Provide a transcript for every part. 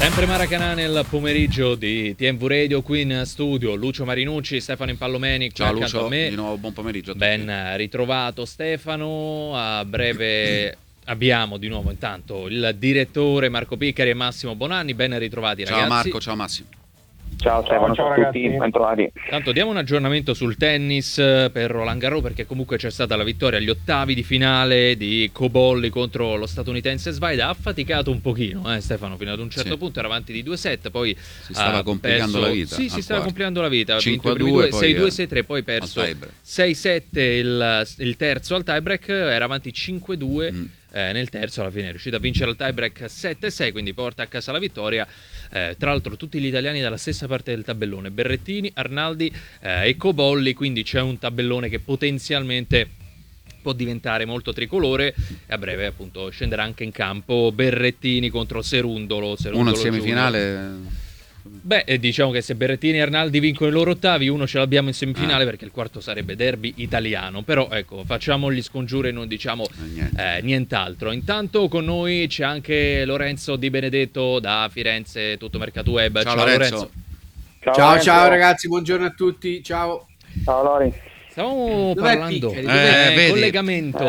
Sempre Maracanã nel pomeriggio di TMV Radio, qui in studio Lucio Marinucci, Stefano Impallomeni. Ciao Lucio, di nuovo buon pomeriggio a tutti. Ben ritrovato Stefano, a breve abbiamo di nuovo intanto il direttore Marco Piccari e Massimo Bonanni, ben ritrovati ragazzi. Ciao Marco, ciao Massimo. Ciao Stefano, ciao a tutti, ben trovati. Tanto diamo un aggiornamento sul tennis per Roland Garros, perché comunque c'è stata la vittoria agli ottavi di finale di Cobolli contro lo statunitense Svaida. Ha faticato un pochino Stefano, fino ad un certo punto era avanti di 2-7, poi si stava complicando la vita. Sì, si stava complicando la vita. 5-2, 6-2, 6-3, poi perso 6-7 il terzo al tiebreak, era avanti 5-2 nel terzo, alla fine è riuscito a vincere il tiebreak 7-6, quindi porta a casa la vittoria. Tra l'altro tutti gli italiani dalla stessa parte del tabellone, Berrettini, Arnaldi e Cobolli, quindi c'è un tabellone che potenzialmente può diventare molto tricolore, e a breve appunto scenderà anche in campo Berrettini contro Serundolo uno in semifinale. Beh, diciamo che se Berrettini e Arnaldi vincono i loro ottavi, uno ce l'abbiamo in semifinale, perché il quarto sarebbe derby italiano. Però ecco, facciamo gli scongiuri e non diciamo nient'altro. Intanto con noi c'è anche Lorenzo Di Benedetto da Firenze, Tutto Mercato Web. Ciao Lorenzo. Ciao ragazzi, buongiorno a tutti. Ciao Lorenzo. Stavamo parlando collegamento.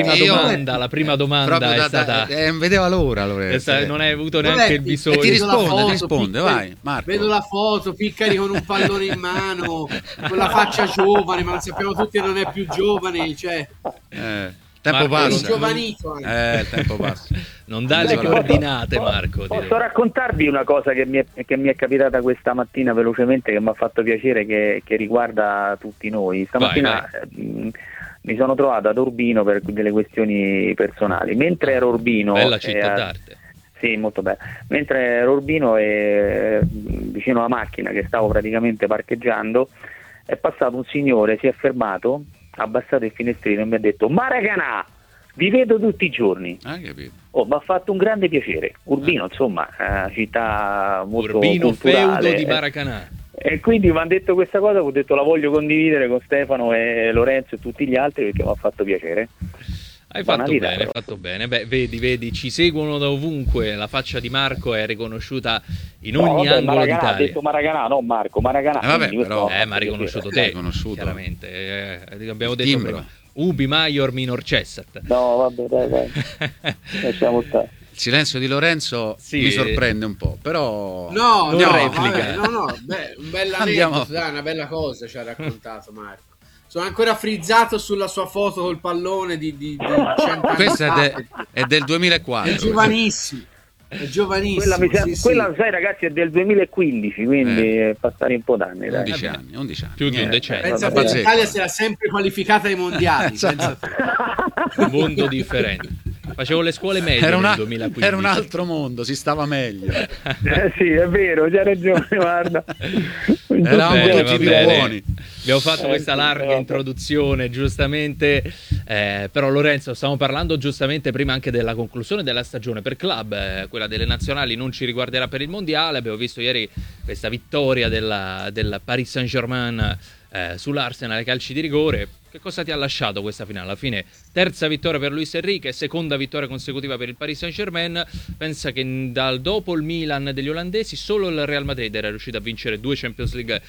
La prima domanda è stata. Non vedeva l'ora, Lorenzo. Non hai avuto neanche il bisogno. Ti risponde, vai Marco. Vedo la foto, Piccari con un pallone in mano, con la faccia giovane, ma sappiamo tutti che non è più giovane, cioè. Tempo passa. Il tempo passa. Non dà le coordinate, Marco. Posso raccontarvi una cosa che mi è capitata questa mattina velocemente, che mi ha fatto piacere, che riguarda tutti noi. Stamattina mi sono trovato ad Urbino per delle questioni personali. Mentre ero a Urbino, bella città d'arte. Sì, molto bella. Mentre ero a Urbino e vicino alla macchina che stavo praticamente parcheggiando, è passato un signore, si è fermato, ha abbassato il finestrino e mi ha detto: Maracanã, vi vedo tutti i giorni. Capito. Mi ha fatto un grande piacere. Urbino, insomma, città molto Urbino, culturale, feudo di Maracanã. E quindi mi hanno detto questa cosa, ho detto la voglio condividere con Stefano e Lorenzo e tutti gli altri, perché mi ha fatto piacere. Hai fatto bene. Beh, vedi, ci seguono da ovunque. La faccia di Marco è riconosciuta in ogni angolo d'Italia. Ha detto Maracanã, no Marco, Maracanã. Ma ha riconosciuto te, chiaramente. Abbiamo detto prima. Ubi maior minor cessat. No, vabbè, dai. Lasciamo stare. Il silenzio di Lorenzo mi sorprende un po', però no, replica. Un bel aneddoto, una bella cosa ci ha raccontato Marco. Sono ancora frizzato sulla sua foto col pallone di 100 anni. Questa è del 2004. È giovanissimo. Quella, sai ragazzi, è del 2015, quindi è passare un po' d'anni. 11 anni. Più di un decennio. Pensa che l'Italia si era sempre qualificata ai mondiali. Un mondo differente. Facevo le scuole medie nel 2015. Era un altro mondo, si stava meglio. Sì, è vero, c'ha ragione, guarda. Eravamo tutti più buoni. Abbiamo fatto questa larga introduzione, giustamente, però Lorenzo, stiamo parlando giustamente prima anche della conclusione della stagione per club, quella delle nazionali non ci riguarderà per il mondiale. Abbiamo visto ieri questa vittoria del Paris Saint-Germain sull'Arsenal ai calci di rigore. Che cosa ti ha lasciato questa finale? Alla fine terza vittoria per Luis Enrique, seconda vittoria consecutiva per il Paris Saint-Germain. Pensa che dopo il Milan degli olandesi solo il Real Madrid era riuscito a vincere 2 Champions League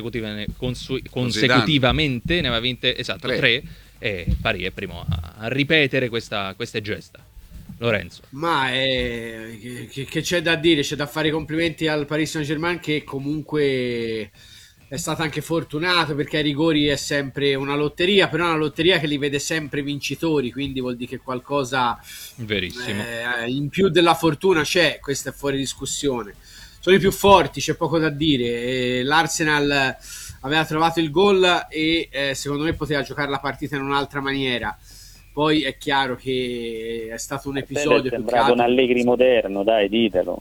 consecutivamente, ne aveva vinte 3, e Paris è primo a ripetere queste gesta. Lorenzo. Ma che c'è da dire? C'è da fare i complimenti al Paris Saint-Germain, che comunque è stato anche fortunato, perché ai rigori è sempre una lotteria, però è una lotteria che li vede sempre vincitori, quindi vuol dire che qualcosa verissimo in più della fortuna c'è. Questo è fuori discussione. Sono i più forti, c'è poco da dire. L'Arsenal aveva trovato il gol e secondo me poteva giocare la partita in un'altra maniera. Poi è chiaro che è stato un episodio. È sembrato un Allegri moderno, dai, ditelo.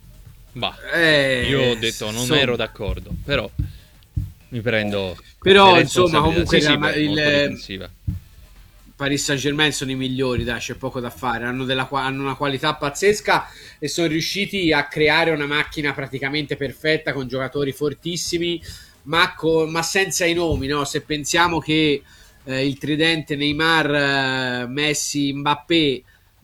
Io ho detto non ero d'accordo, però mi prendo. Però insomma, comunque il Paris Saint-Germain sono i migliori, dai, c'è poco da fare. Hanno una qualità pazzesca e sono riusciti a creare una macchina praticamente perfetta, con giocatori fortissimi, ma senza i nomi, no? Se pensiamo che il tridente Neymar, Messi, Mbappé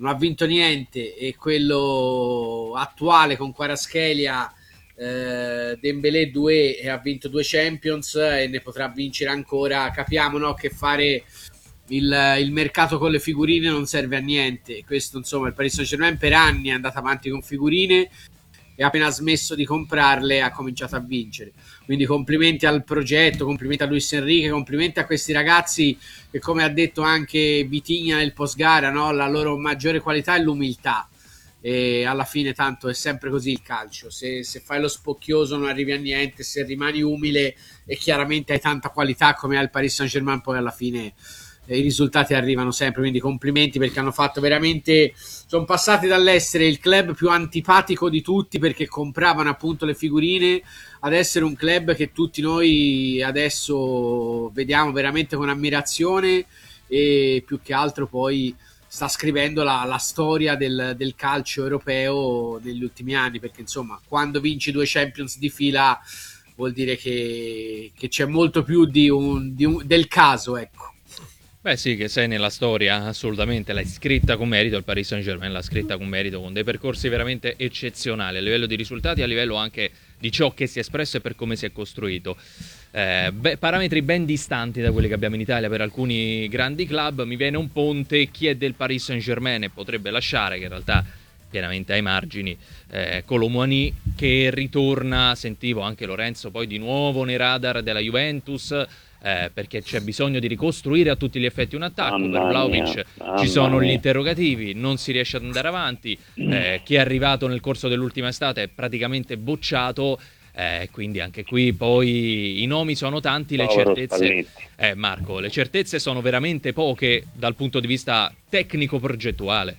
non ha vinto niente, e quello attuale con Kvaratskhelia, Dembélé 2, e ha vinto 2 Champions e ne potrà vincere ancora. Capiamo, no, che fare il mercato con le figurine non serve a niente. Questo, insomma, il Paris Saint-Germain per anni è andato avanti con figurine e appena smesso di comprarle ha cominciato a vincere. Quindi complimenti al progetto, complimenti a Luis Enrique, complimenti a questi ragazzi che, come ha detto anche Vitinha nel post gara, no, la loro maggiore qualità è l'umiltà, e alla fine tanto è sempre così il calcio: se fai lo spocchioso non arrivi a niente, se rimani umile e chiaramente hai tanta qualità come ha il Paris Saint-Germain, poi alla fine i risultati arrivano sempre. Quindi complimenti, perché hanno fatto veramente, sono passati dall'essere il club più antipatico di tutti perché compravano appunto le figurine, ad essere un club che tutti noi adesso vediamo veramente con ammirazione, e più che altro poi sta scrivendo la storia del calcio europeo negli ultimi anni, perché insomma quando vinci 2 Champions di fila vuol dire che c'è molto più del caso, ecco. Beh sì, che sei nella storia, assolutamente, l'hai scritta con merito, il Paris Saint-Germain l'ha scritta con merito, con dei percorsi veramente eccezionali a livello di risultati, a livello anche di ciò che si è espresso e per come si è costruito. Parametri ben distanti da quelli che abbiamo in Italia per alcuni grandi club. Mi viene un ponte: chi è del Paris Saint-Germain e potrebbe lasciare, che in realtà pienamente ai margini, Kolo Muani, che ritorna, sentivo anche Lorenzo poi di nuovo nei radar della Juventus, perché c'è bisogno di ricostruire a tutti gli effetti un attacco. Per Vlahovic ci sono gli interrogativi, non si riesce ad andare avanti, chi è arrivato nel corso dell'ultima estate è praticamente bocciato, quindi anche qui poi i nomi sono tanti, le certezze, Marco, le certezze sono veramente poche dal punto di vista tecnico progettuale.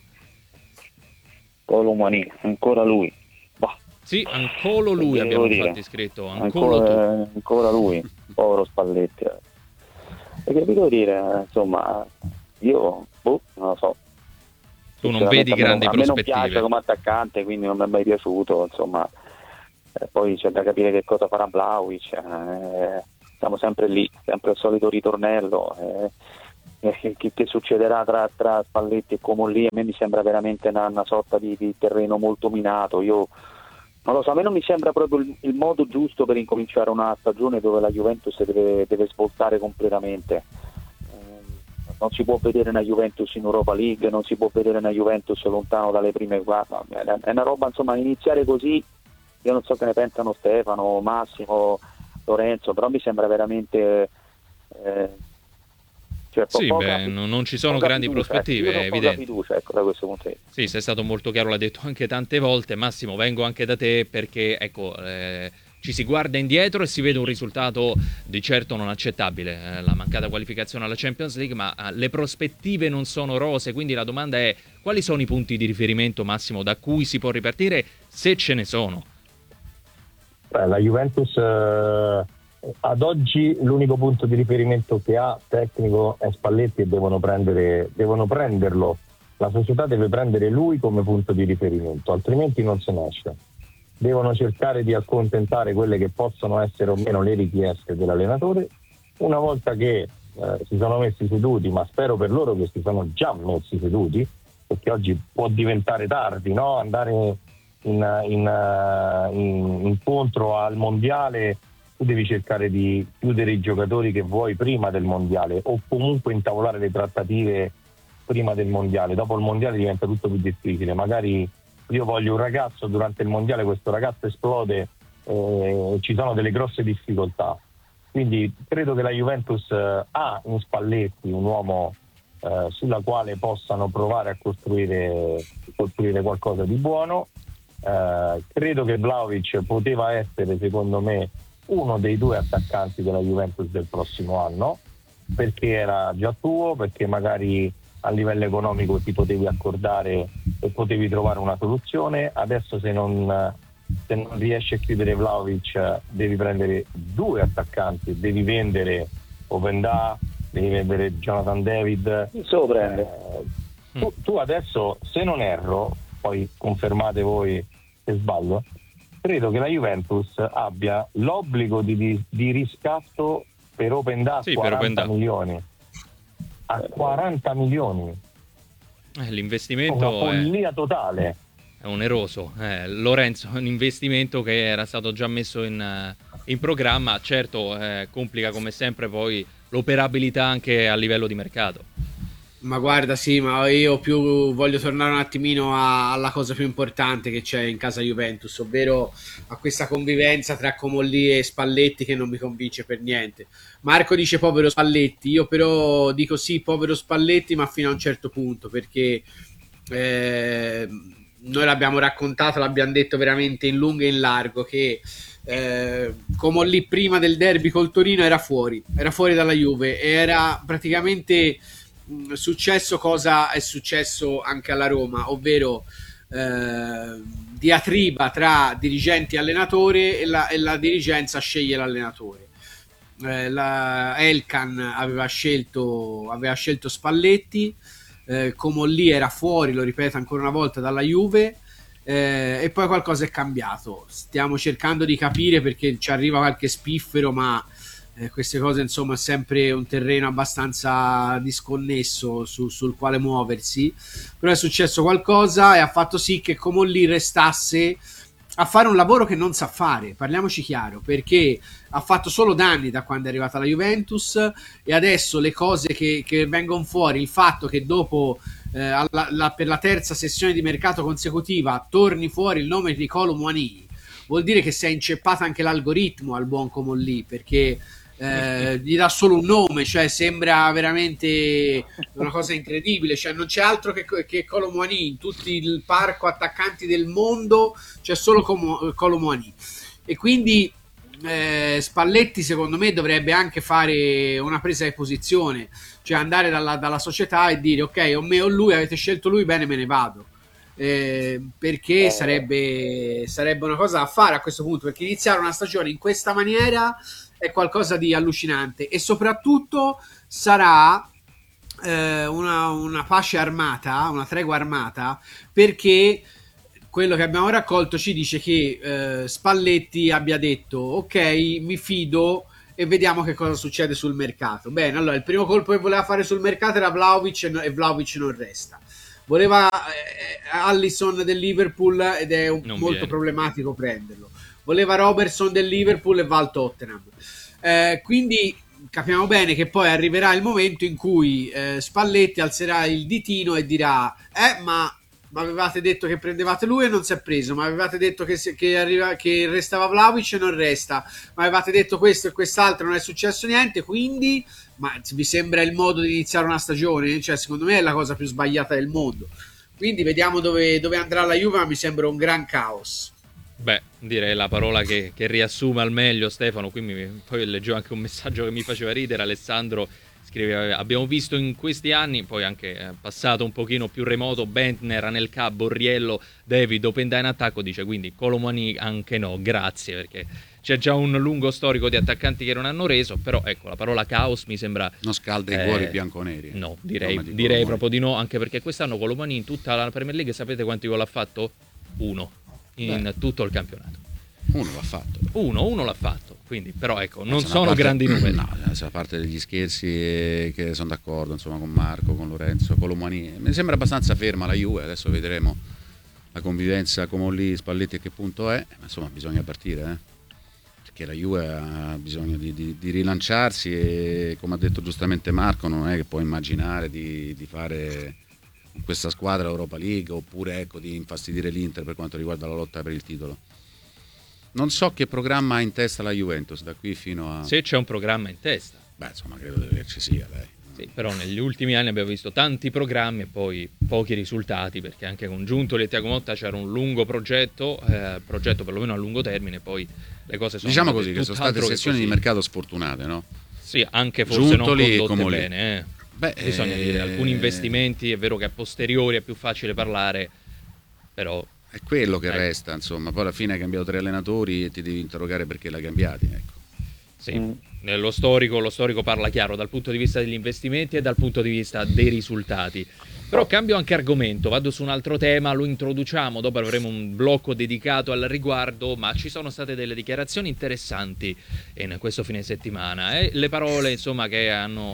Kolo Muani, ancora lui. Bah. Sì, ancora lui abbiamo infatti scritto, ancora lui, povero Spalletti. E che devo dire, insomma, io non lo so. Tu non vedi grandi prospettive. A me non piace come attaccante, quindi non mi è mai piaciuto, insomma. Poi c'è da capire che cosa farà Vlahovic, siamo sempre lì, sempre al solito ritornello. Che succederà tra Spalletti e Comolli? A me mi sembra veramente una sorta di terreno molto minato. Io non lo so, a me non mi sembra proprio il modo giusto per incominciare una stagione dove la Juventus deve svoltare completamente. Non si può vedere una Juventus in Europa League, non si può vedere una Juventus lontano dalle prime quattro. È una roba, insomma, iniziare così, io non so che ne pensano Stefano, Massimo, Lorenzo, però mi sembra veramente... sì, non ci sono grandi prospettive, è evidente. Fiducia, ecco, da questo punto di vista. Sì, sei stato molto chiaro, l'ha detto anche tante volte. Massimo, vengo anche da te perché, ecco, ci si guarda indietro e si vede un risultato di certo non accettabile, la mancata qualificazione alla Champions League, ma le prospettive non sono rose, quindi la domanda è: quali sono i punti di riferimento, Massimo, da cui si può ripartire, se ce ne sono? La Juventus... ad oggi l'unico punto di riferimento che ha tecnico è Spalletti, e devono prenderlo. La società deve prendere lui come punto di riferimento, altrimenti non se ne esce. Devono cercare di accontentare quelle che possono essere o meno le richieste dell'allenatore. Una volta che si sono messi seduti, ma spero per loro che si sono già messi seduti, perché oggi può diventare tardi, no? Andare incontro al mondiale, tu devi cercare di chiudere i giocatori che vuoi prima del mondiale, o comunque intavolare le trattative prima del mondiale. Dopo il mondiale diventa tutto più difficile. Magari io voglio un ragazzo, durante il mondiale questo ragazzo esplode, ci sono delle grosse difficoltà. Quindi credo che la Juventus ha in Spalletti un uomo sulla quale possano provare a costruire qualcosa di buono. Credo che Vlahovic poteva essere, secondo me, uno dei 2 attaccanti della Juventus del prossimo anno, perché era già tuo, perché magari a livello economico ti potevi accordare e potevi trovare una soluzione. Adesso se non riesci a chiudere Vlahovic devi prendere 2 attaccanti, devi vendere Openda, devi vendere Jonathan David. Tu adesso, se non erro, poi confermate voi se sbaglio, credo che la Juventus abbia l'obbligo di riscatto per Openda a 40 milioni. A 40 milioni. L'investimento una follia totale. È oneroso. Lorenzo, un investimento che era stato già messo in programma, certo complica come sempre poi l'operabilità anche a livello di mercato. Ma guarda, sì, ma io più voglio tornare un attimino alla cosa più importante che c'è in casa Juventus, ovvero a questa convivenza tra Comolli e Spalletti che non mi convince per niente. Marco dice povero Spalletti, io però dico sì, povero Spalletti, ma fino a un certo punto, perché noi l'abbiamo raccontato, l'abbiamo detto veramente in lungo e in largo, che Comolli prima del derby col Torino era fuori dalla Juve, e era praticamente successo cosa è successo anche alla Roma, ovvero diatriba tra dirigenti e allenatore, e la dirigenza sceglie l'allenatore. Elkan aveva scelto Spalletti, Comolli era fuori, lo ripeto ancora una volta, dalla Juve, e poi qualcosa è cambiato. Stiamo cercando di capire perché ci arriva qualche spiffero, ma queste cose insomma è sempre un terreno abbastanza disconnesso sul quale muoversi. Però è successo qualcosa e ha fatto sì che Comolli restasse a fare un lavoro che non sa fare, parliamoci chiaro, perché ha fatto solo danni da quando è arrivata la Juventus, e adesso le cose che vengono fuori, il fatto che dopo per la terza sessione di mercato consecutiva torni fuori il nome di Kolo Muani, vuol dire che si è inceppata anche l'algoritmo al buon Comolli, perché gli dà solo un nome, cioè sembra veramente una cosa incredibile, cioè non c'è altro che Kolo Muani in tutto il parco attaccanti del mondo, c'è solo Kolo Muani, e quindi Spalletti secondo me dovrebbe anche fare una presa di posizione, cioè andare dalla società e dire ok, o me o lui, avete scelto lui, bene, me ne vado, perché sarebbe una cosa da fare a questo punto, perché iniziare una stagione in questa maniera è qualcosa di allucinante, e soprattutto sarà una pace armata, una tregua armata, perché quello che abbiamo raccolto ci dice che Spalletti abbia detto ok, mi fido e vediamo che cosa succede sul mercato. Bene, allora il primo colpo che voleva fare sul mercato era Vlahovic, e Vlahovic non resta. Voleva Alisson del Liverpool ed è molto problematico prenderlo. Voleva Robertson del Liverpool e va al Tottenham. Quindi capiamo bene che poi arriverà il momento in cui Spalletti alzerà il ditino e dirà ma avevate detto che prendevate lui e non si è preso, ma avevate detto che restava Vlahovic e non resta, ma avevate detto questo e quest'altro, non è successo niente, quindi ma vi sembra il modo di iniziare una stagione? Cioè secondo me è la cosa più sbagliata del mondo. Quindi vediamo dove andrà la Juve, ma mi sembra un gran caos. Beh, direi la parola che riassume al meglio Stefano. Qui poi leggevo anche un messaggio che mi faceva ridere. Alessandro scriveva: abbiamo visto in questi anni, poi anche passato un pochino più remoto, Bentner, Anelka, Borriello, David, Openda in attacco, dice, quindi Kolo Muani anche no, grazie, perché c'è già un lungo storico di attaccanti che non hanno reso. Però ecco, la parola caos mi sembra non scalda i cuori bianconeri. No, direi proprio di no, anche perché quest'anno Kolo Muani in tutta la Premier League sapete quanti gol ha fatto? Uno in tutto il campionato. Uno l'ha fatto, quindi, però ecco, non sono grandi numeri. No, a parte degli scherzi, che sono d'accordo insomma con Marco, con Lorenzo, con Lomani. Mi sembra abbastanza ferma la Juve, adesso vedremo la convivenza Comolli, Spalletti a che punto è, ma insomma bisogna partire, perché la Juve ha bisogno di rilanciarsi, e come ha detto giustamente Marco, non è che può immaginare di fare questa squadra Europa League, oppure ecco di infastidire l'Inter per quanto riguarda la lotta per il titolo. Non so che programma ha in testa la Juventus da qui fino a... Se c'è un programma in testa. Beh, insomma, credo che ci sia, dai. Sì, però negli ultimi anni abbiamo visto tanti programmi e poi pochi risultati, perché anche con Giuntoli e Thiago Motta c'era un lungo progetto perlomeno a lungo termine, poi le cose sono... Diciamo così, che sono state sessioni di mercato sfortunate, no? Sì, anche forse Giuntoli non condotte bene, bisogna dire, alcuni investimenti, è vero che a posteriori è più facile parlare, però... È quello che resta, insomma. Poi alla fine hai cambiato 3 allenatori e ti devi interrogare perché l'hai cambiati, ecco. Sì, lo storico parla chiaro dal punto di vista degli investimenti e dal punto di vista dei risultati. Però cambio anche argomento, vado su un altro tema, lo introduciamo, dopo avremo un blocco dedicato al riguardo, ma ci sono state delle dichiarazioni interessanti in questo fine settimana, le parole insomma che hanno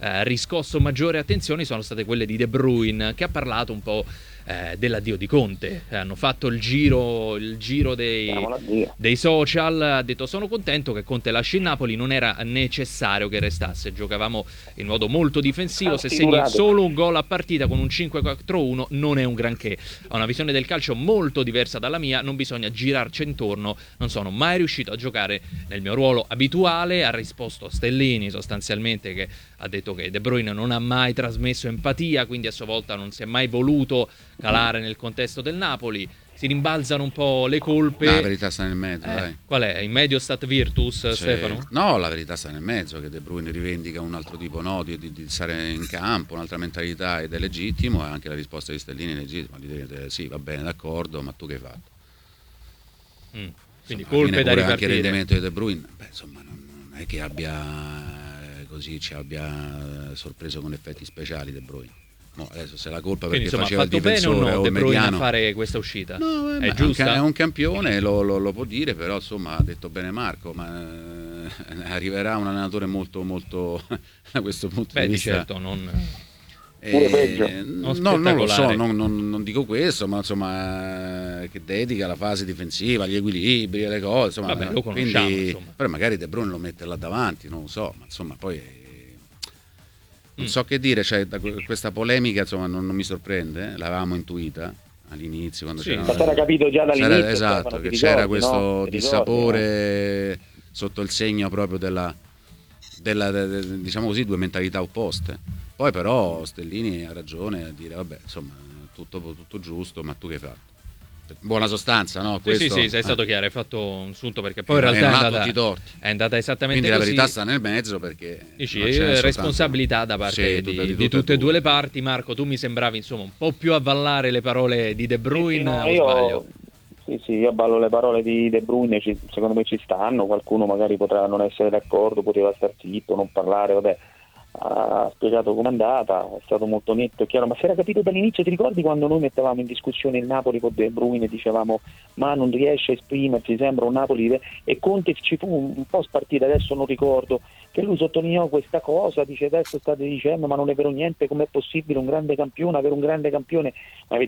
riscosso maggiore attenzione sono state quelle di De Bruyne, che ha parlato un po' dell'addio di Conte. Hanno fatto il giro dei social, ha detto: sono contento che Conte lasci il Napoli, non era necessario che restasse, giocavamo in modo molto difensivo, se segni solo un gol a partita con un 5-4-1 non è un granché. Ha una visione del calcio molto diversa dalla mia, non bisogna girarci intorno, non sono mai riuscito a giocare nel mio ruolo abituale. Ha risposto Stellini sostanzialmente, che ha detto che De Bruyne non ha mai trasmesso empatia, quindi a sua volta non si è mai voluto calare nel contesto del Napoli. Si rimbalzano un po' le colpe. La verità sta nel mezzo, dai. Qual è? In medio stat virtus, Stefano? No, la verità sta nel mezzo, che De Bruyne rivendica un altro tipo di stare in campo, un'altra mentalità, ed è legittimo, e anche la risposta di Stellini è legittima, di dire sì, va bene, d'accordo, ma tu che hai fatto? Quindi colpe da ripartire. Anche il rendimento di De Bruyne, insomma, non è che ci abbia sorpreso con effetti speciali De Bruyne. No, adesso se la colpa perché quindi, faceva il difensore bene o no De Bruyne mediano a fare questa uscita? No, è giusta? È un campione, lo può dire, però insomma ha detto bene Marco, ma arriverà un allenatore molto molto da questo punto di vista. Certo, non non lo so, non dico questo, ma insomma che dedica la fase difensiva, gli equilibri, le cose, insomma, vabbè, lo conosciamo, quindi, però magari De Bruyne lo mette là davanti, non lo so, ma insomma poi non so che dire, cioè, questa polemica insomma non mi sorprende, l'avevamo intuita all'inizio quando c'era, ma era capito già dall'inizio, esatto, Stefano, che ricordi, c'era questo no? dissapore sotto il segno proprio della diciamo così, due mentalità opposte. Poi però Stellini ha ragione a dire vabbè, insomma, tutto giusto, ma tu che hai fatto? Buona sostanza, no? Sì, sei stato chiaro, hai fatto un sunto, perché poi in realtà è andata esattamente quindi così. La verità sta nel mezzo, perché dici, responsabilità da parte di tutte e due le parti. Marco, tu mi sembravi insomma un po' più avvallare le parole di De Bruyne, o sbaglio? Sì, io avvallo le parole di De Bruyne, secondo me ci stanno, qualcuno magari potrà non essere d'accordo, poteva star zitto, non parlare, vabbè. Ha spiegato com'è andata, è stato molto netto e chiaro, ma si era capito dall'inizio. Ti ricordi quando noi mettevamo in discussione il Napoli con De Bruyne e dicevamo ma non riesce a esprimersi, sembra un Napoli, e Conte ci fu un po' spartita, adesso non ricordo, che lui sottolineò questa cosa, dice adesso state dicendo ma non è vero niente, com'è possibile un grande campione avere un grande campione, ma